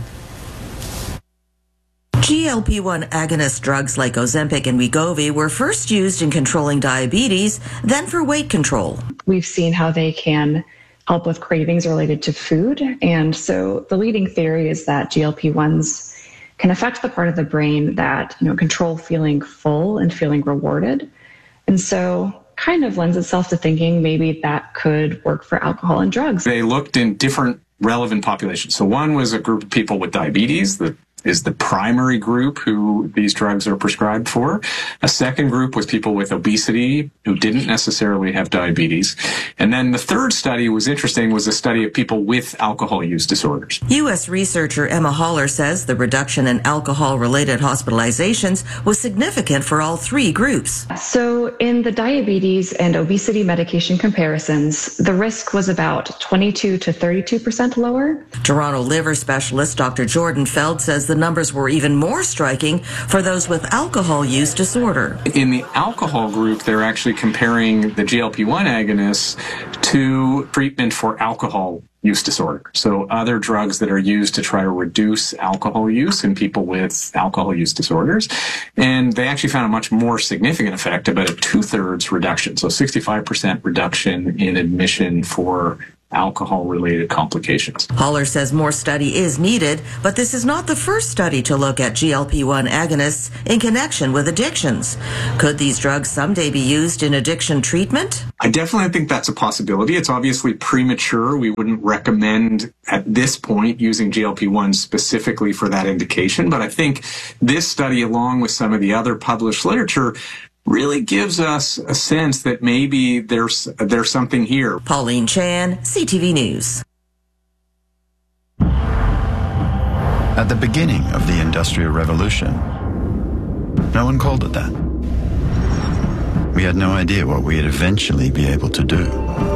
GLP-1 agonist drugs like Ozempic and Wegovy were first used in controlling diabetes, then for weight control. We've seen how they can help with cravings related to food. And so the leading theory is that GLP-1s can affect the part of the brain that, control feeling full and feeling rewarded. And so kind of lends itself to thinking maybe that could work for alcohol and drugs. They looked in different relevant populations. So one was a group of people with diabetes that is the primary group who these drugs are prescribed for. A second group was people with obesity who didn't necessarily have diabetes. And then the third study was interesting, was a study of people with alcohol use disorders. U.S. researcher Emma Haller says the reduction in alcohol-related hospitalizations was significant for all three groups. So in the diabetes and obesity medication comparisons, the risk was about 22 to 32% lower. Toronto liver specialist Dr. Jordan Feld says the numbers were even more striking for those with alcohol use disorder. In the alcohol group, they're actually comparing the GLP-1 agonists to treatment for alcohol use disorder. So other drugs that are used to try to reduce alcohol use in people with alcohol use disorders. And they actually found a much more significant effect, about a 2/3 reduction. So 65% reduction in admission for alcohol-related complications. Haller says more study is needed, but this is not the first study to look at GLP-1 agonists in connection with addictions. Could these drugs someday be used in addiction treatment? I definitely think that's a possibility. It's obviously premature. We wouldn't recommend at this point using GLP-1 specifically for that indication, but I think this study, along with some of the other published literature, really gives us a sense that maybe there's something here. Pauline Chan, CTV News. At the beginning of the Industrial Revolution, no one called it that. We had no idea what we'd eventually be able to do.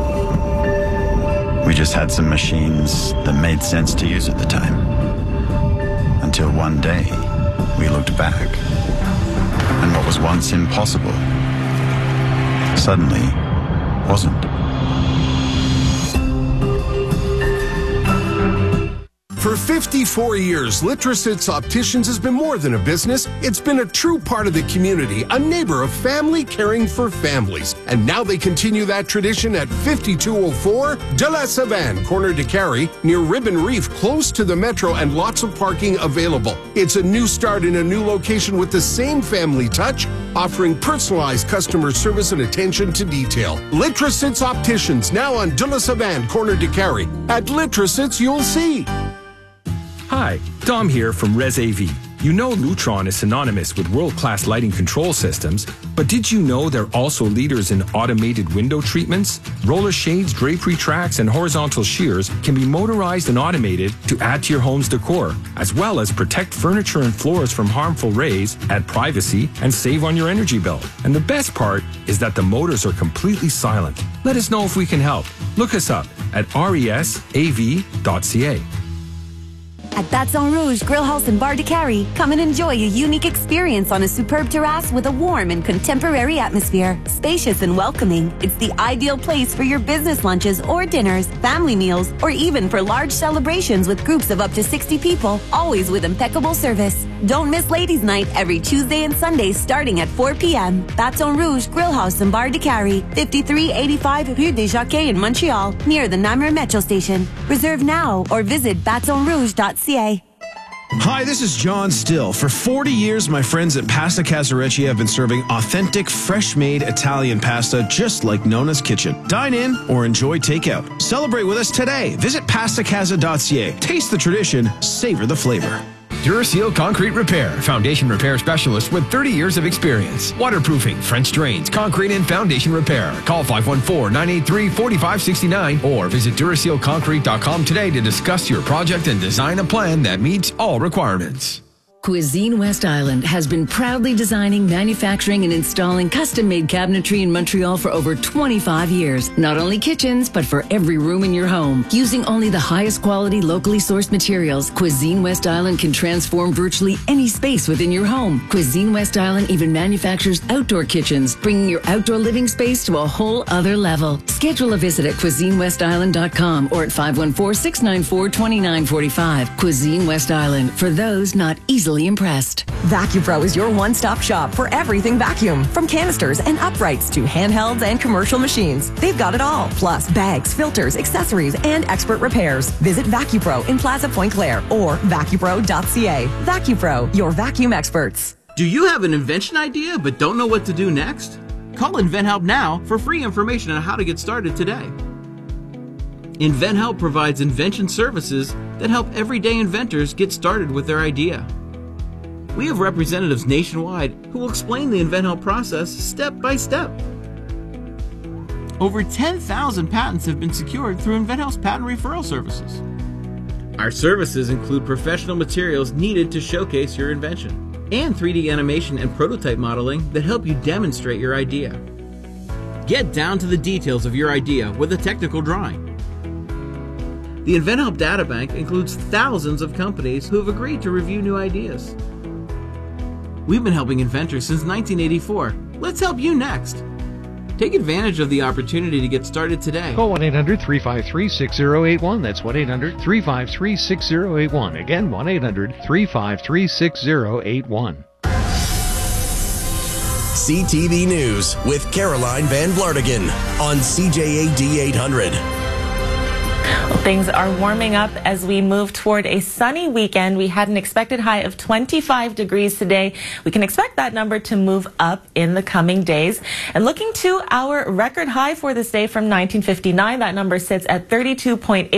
We just had some machines that made sense to use at the time. Until one day, we looked back, and what was once impossible suddenly wasn't. For 54 years, Litrosits Opticians has been more than a business. It's been a true part of the community, a neighbor of family caring for families. And now they continue that tradition at 5204 De La Savane, corner de Carrie, near Ribbon Reef, close to the metro, and lots of parking available. It's a new start in a new location with the same family touch, offering personalized customer service and attention to detail. Litrosits Opticians, now on De La Savane, corner de Carrie. At Litrosits, you'll see. Hi, Dom here from Res AV. You know Lutron is synonymous with world-class lighting control systems, but did you know they're also leaders in automated window treatments? Roller shades, drapery tracks, and horizontal shears can be motorized and automated to add to your home's decor, as well as protect furniture and floors from harmful rays, add privacy, and save on your energy bill. And the best part is that the motors are completely silent. Let us know if we can help. Look us up at resav.ca. At Baton Rouge Grill House and Bar de Carrie, come and enjoy a unique experience on a superb terrace with a warm and contemporary atmosphere. Spacious and welcoming, it's the ideal place for your business lunches or dinners, family meals, or even for large celebrations with groups of up to 60 people, always with impeccable service. Don't miss Ladies' Night every Tuesday and Sunday starting at 4 p.m. Baton Rouge Grill House and Bar de Carrie, 5385 Rue des Jockeys in Montreal, near the Namur Metro Station. Reserve now or visit batonrouge.ca. Hi, this is John Still. For 40 years, my friends at Pasta Casarecci have been serving authentic, fresh-made Italian pasta just like Nona's Kitchen. Dine in or enjoy takeout. Celebrate with us today. Visit pastacasa.ca. Taste the tradition, savor the flavor. Duraseal Concrete Repair, foundation repair specialist with 30 years of experience. Waterproofing, French drains, concrete and foundation repair. Call 514-983-4569 or visit DurasealConcrete.com today to discuss your project and design a plan that meets all requirements. Cuisine West Island has been proudly designing, manufacturing, and installing custom-made cabinetry in Montreal for over 25 years. Not only kitchens, but for every room in your home. Using only the highest quality, locally sourced materials, Cuisine West Island can transform virtually any space within your home. Cuisine West Island even manufactures outdoor kitchens, bringing your outdoor living space to a whole other level. Schedule a visit at CuisineWestIsland.com or at 514-694-2945. Cuisine West Island, for those not easily impressed. VacuPro is your one-stop shop for everything vacuum. From canisters and uprights to handhelds and commercial machines. They've got it all. Plus bags, filters, accessories, and expert repairs. Visit VacuPro in Plaza Point Claire or vacupro.ca. VacuPro, your vacuum experts. Do you have an invention idea but don't know what to do next? Call InventHelp now for free information on how to get started today. InventHelp provides invention services that help everyday inventors get started with their idea. We have representatives nationwide who will explain the InventHelp process step by step. Over 10,000 patents have been secured through InventHelp's patent referral services. Our services include professional materials needed to showcase your invention, and 3D animation and prototype modeling that help you demonstrate your idea. Get down to the details of your idea with a technical drawing. The InventHelp Databank includes thousands of companies who have agreed to review new ideas. We've been helping inventors since 1984. Let's help you next. Take advantage of the opportunity to get started today. Call 1-800-353-6081. That's 1-800-353-6081. Again, 1-800-353-6081. CTV News with Caroline Van Blartigan on CJAD 800. Things are warming up as we move toward a sunny weekend. We had an expected high of 25 degrees today. We can expect that number to move up in the coming days. And looking to our record high for this day from 1959, that number sits at 32.8.